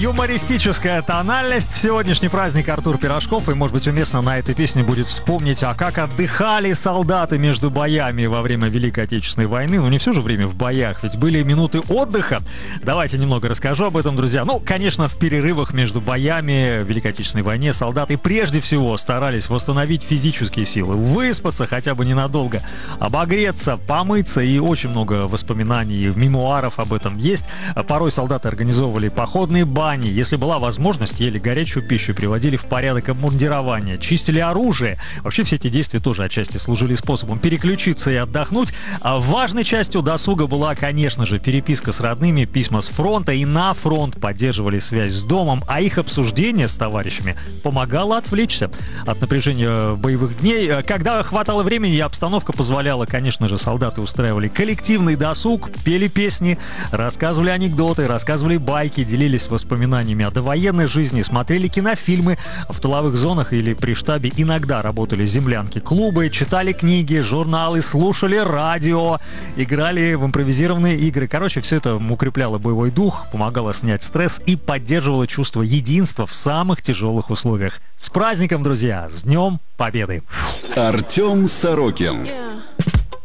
Юмористическая тональность в сегодняшний праздник Артур Пирожков. И, может быть, уместно на этой песне будет вспомнить, а как отдыхали солдаты между боями во время Великой Отечественной войны. Ну, не все же время в боях, ведь были минуты отдыха. Давайте немного расскажу об этом, друзья. Ну, конечно, в перерывах между боями в Великой Отечественной войне солдаты прежде всего старались восстановить физические силы, выспаться хотя бы ненадолго, обогреться, помыться, и очень много воспоминаний, мемуаров об этом есть. Порой солдаты организовывали походные бани. Если была возможность, ели горячую пищу, приводили в порядок обмундирование, чистили оружие. Вообще все эти действия тоже отчасти служили способом переключиться и отдохнуть. А важной частью досуга была, конечно же, переписка с родными, письма с фронта, и на фронт поддерживали связь с домом, а их обсуждение с товарищами помогало отвлечься от напряжения боевых дней. Когда хватало времени и обстановка позволяла, конечно же, солдаты устраивали коллективный досуг, пели песни, рассказывали анекдоты, рассказывали байки, делились воспоминаниями о довоенной жизни, смотрели кинофильмы в тыловых зонах или при штабе. Иногда работали землянки, клубы, читали книги, журналы, слушали радио, играли в импровизированные игры. Короче, все это укрепляло боевой дух, помогало снять стресс и поддерживало чувство единства в самых тяжелых условиях. С праздником, друзья! С Днем Победы! Артем Сорокин.